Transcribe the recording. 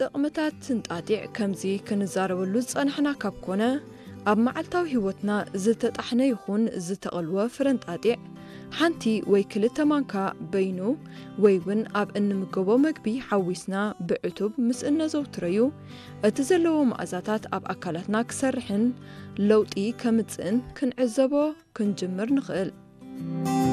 ጥቕምታት ትንጣጢዕ ከምዚ ክንዛረበሉ ጸንሕና ካብ ኮነ ኣብ መዓልታዊ ህይወትና ዝተጣሕነ ይኹን ዝተቐልወ ፍረንጣጢዕ ሓንቲ ወይ ክልተ ማንካ በይኑ ወይ እውን ኣብ እንምገቦ መግቢ ሓዊስና ብዕቱብ ምስ እነዘውትረዩ እቲ ዘለዎ መኣዛታት ኣብ ኣካላትና ክሰርሕን ለውጢ ከምጽእን ክንዕዘቦ ክንጅምር ንኽእል።